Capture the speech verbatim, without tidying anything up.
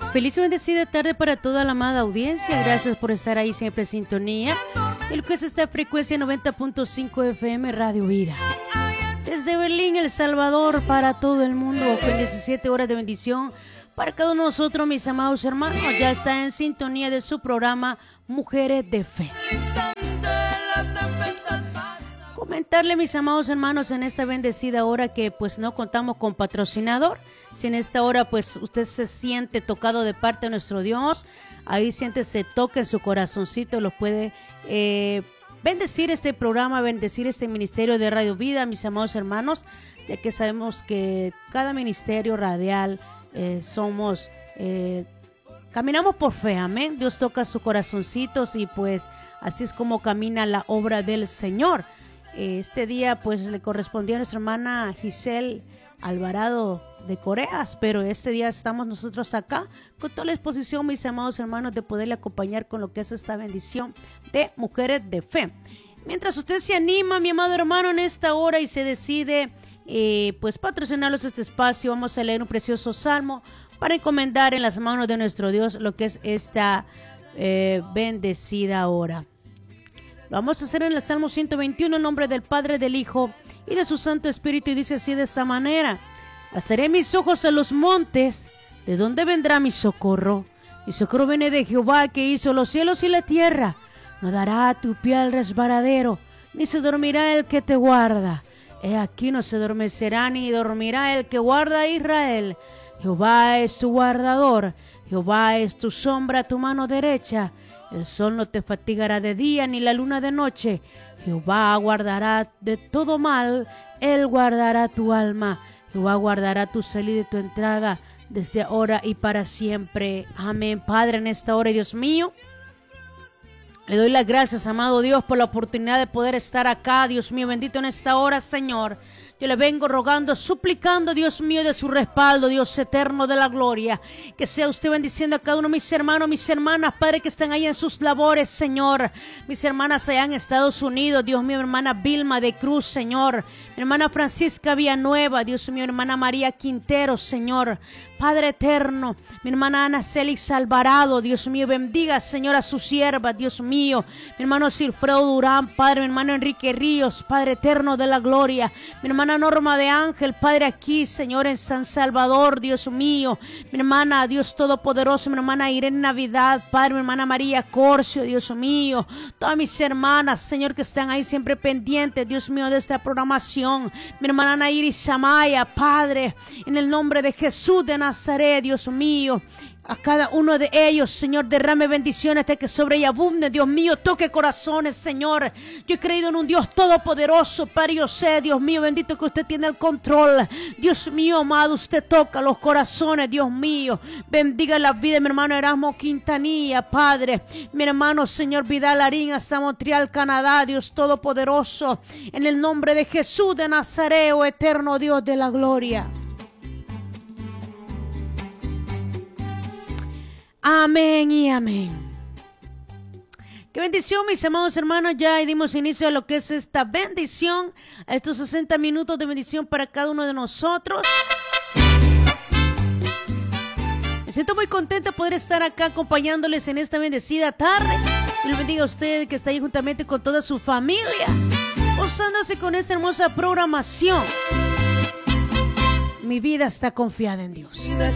Feliz y bendecida tarde para toda la amada audiencia. Gracias por estar ahí siempre en sintonía de lo que es esta frecuencia noventa punto cinco F M Radio Vida. Desde Berlín, El Salvador, para todo el mundo, con diecisiete horas de bendición para cada uno de nosotros, mis amados hermanos. Ya está en sintonía de su programa Mujeres de Fe. Comentarle, mis amados hermanos, en esta bendecida hora que pues no contamos con patrocinador. Si en esta hora pues usted se siente tocado de parte de nuestro Dios, ahí siente ese toque en su corazoncito, lo puede eh, bendecir este programa, bendecir este ministerio de Radio Vida, mis amados hermanos, ya que sabemos que cada ministerio radial eh, somos, eh, caminamos por fe, amén. Dios toca sus corazoncitos y pues así es como camina la obra del Señor. Este día pues le correspondía a nuestra hermana Giselle Alvarado de Coreas, pero este día estamos nosotros acá con toda la exposición, mis amados hermanos, de poderle acompañar con lo que es esta bendición de Mujeres de Fe. Mientras usted se anima, mi amado hermano, en esta hora y se decide eh, pues patrocinarlos este espacio, vamos a leer un precioso salmo para encomendar en las manos de nuestro Dios lo que es esta eh, bendecida hora. Lo vamos a hacer en el Salmo ciento veintiuno, en nombre del Padre, del Hijo y de su Santo Espíritu, y dice así de esta manera: alzaré mis ojos a los montes, ¿de dónde vendrá mi socorro? Mi socorro viene de Jehová, que hizo los cielos y la tierra. No dará a tu pie al resbaladero, ni se dormirá el que te guarda. He aquí no se adormecerá, ni dormirá el que guarda a Israel. Jehová es tu guardador, Jehová es tu sombra a tu mano derecha. El sol no te fatigará de día, ni la luna de noche. Jehová guardará de todo mal, Él guardará tu alma. Jehová guardará tu salida y tu entrada, desde ahora y para siempre. Amén. Padre, en esta hora, Dios mío, le doy las gracias, amado Dios, por la oportunidad de poder estar acá, Dios mío, bendito en esta hora, Señor. Yo le vengo rogando, suplicando, Dios mío, de su respaldo, Dios eterno de la gloria. Que sea usted bendiciendo a cada uno de mis hermanos, mis hermanas, Padre, que están ahí en sus labores, Señor. Mis hermanas allá en Estados Unidos, Dios mío, mi hermana Vilma de Cruz, Señor. Mi hermana Francisca Villanueva, Dios mío, mi hermana María Quintero, Señor. Padre eterno, mi hermana Ana Célix Alvarado, Dios mío, bendiga, Señor, a su sierva, Dios mío. Mi hermano Silfredo Durán, Padre, mi hermano Enrique Ríos, Padre eterno de la gloria. Mi hermana Norma de Ángel, Padre, aquí, Señor, en San Salvador, Dios mío. Mi hermana, Dios Todopoderoso, mi hermana Irene Navidad, Padre, mi hermana María Corcio, Dios mío. Todas mis hermanas, Señor, que están ahí siempre pendientes, Dios mío, de esta programación. Mi hermana Nairis Samaya, Padre, en el nombre de Jesús de Nazaret, Dios mío. A cada uno de ellos, Señor, derrame bendiciones hasta que sobre y abunde, Dios mío, toque corazones, Señor. Yo he creído en un Dios todopoderoso, Padre, yo sé, Dios mío, bendito que usted tiene el control. Dios mío, amado, usted toca los corazones, Dios mío. Bendiga la vida de mi hermano Erasmo Quintanilla, Padre. Mi hermano, Señor, Vidal Larín, hasta Montreal, Canadá, Dios todopoderoso. En el nombre de Jesús de Nazaret, oh eterno Dios de la gloria. Amén y amén. Qué bendición, mis amados hermanos. Ya dimos inicio a lo que es esta bendición, a estos sesenta minutos de bendición para cada uno de nosotros. Me siento muy contenta de poder estar acá acompañándoles en esta bendecida tarde. Dios les bendiga a usted que está ahí juntamente con toda su familia, gozándose con esta hermosa programación. Mi vida está confiada en Dios.